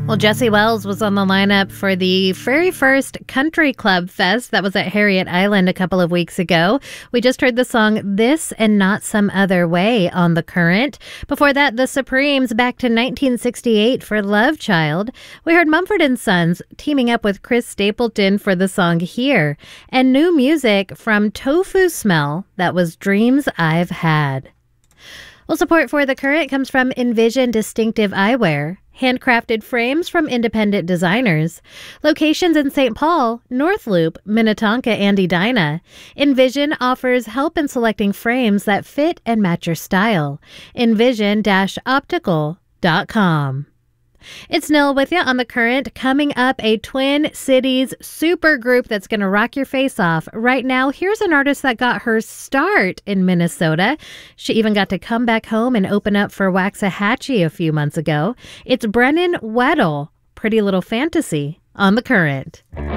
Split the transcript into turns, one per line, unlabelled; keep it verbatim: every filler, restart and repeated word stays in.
Well, Jesse Wells was on the lineup for the very first Country Club Fest that was at Harriet Island a couple of weeks ago. We just heard the song This and Not Some Other Way on The Current. Before that, the Supremes back to nineteen sixty-eight for Love Child. We heard Mumford and Sons teaming up with Chris Stapleton for the song Here. And new music from Tofu Smell, that was Dreams I've Had. Well, support for The Current comes from Envision Distinctive Eyewear. Handcrafted frames from independent designers. Locations in Saint Paul, North Loop, Minnetonka, and Edina. Envision offers help in selecting frames that fit and match your style. envision dash optical dot com. It's Nil with you on The Current. Coming up, a Twin Cities super group that's going to rock your face off. Right now, here's an artist that got her start in Minnesota. She even got to come back home and open up for Waxahachie a few months ago. It's Brennan Weddle, Pretty Little Fantasy on The Current.